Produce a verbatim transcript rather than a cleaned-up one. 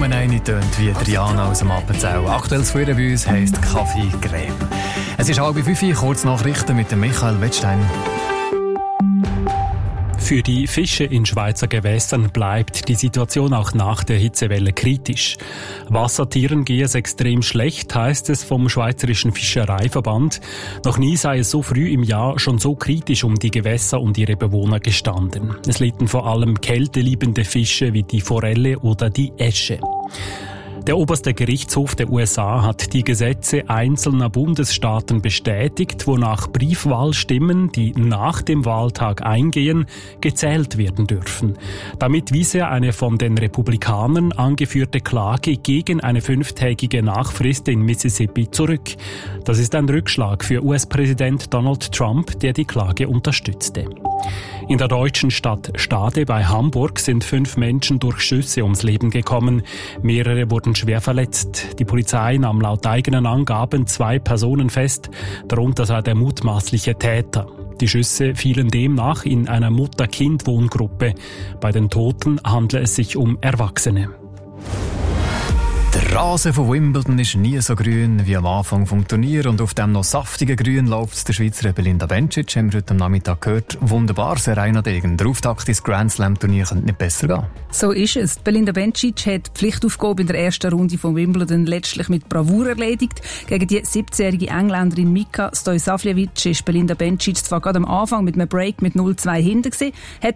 eine tönt wie Triana aus dem Appenzell. Aktuelles für bei uns heisst Kaffee Creme. Es ist halb fünf, kurz Nachrichten mit dem Michael Wettstein. Für die Fische in Schweizer Gewässern bleibt die Situation auch nach der Hitzewelle kritisch. Wassertieren gehe es extrem schlecht, heisst es vom Schweizerischen Fischereiverband. Noch nie sei es so früh im Jahr schon so kritisch um die Gewässer und ihre Bewohner gestanden. Es litten vor allem kälteliebende Fische wie die Forelle oder die Äsche. Der oberste Gerichtshof der U S A hat die Gesetze einzelner Bundesstaaten bestätigt, wonach Briefwahlstimmen, die nach dem Wahltag eingehen, gezählt werden dürfen. Damit wies er eine von den Republikanern angeführte Klage gegen eine fünftägige Nachfrist in Mississippi zurück. Das ist ein Rückschlag für U S-Präsident Donald Trump, der die Klage unterstützte. In der deutschen Stadt Stade bei Hamburg sind fünf Menschen durch Schüsse ums Leben gekommen. Mehrere wurden schwer verletzt. Die Polizei nahm laut eigenen Angaben zwei Personen fest, darunter sei der mutmaßliche Täter. Die Schüsse fielen demnach in einer Mutter-Kind-Wohngruppe. Bei den Toten handle es sich um Erwachsene. Der Rasen von Wimbledon ist nie so grün wie am Anfang vom Turnier und auf dem noch saftigen Grün läuft der Schweizer Belinda Bencic, haben wir heute am Nachmittag gehört. Wunderbar, Serena Degen. Der Auftakt ins Grand Slam Turnier könnte nicht besser gehen. So ist es. Belinda Bencic hat die Pflichtaufgabe in der ersten Runde von Wimbledon letztlich mit Bravour erledigt. Gegen die siebzehnjährige Engländerin Mika Stojsavljevic ist Belinda Bencic zwar gerade am Anfang mit einem Break mit null zwei hinten gewesen, hat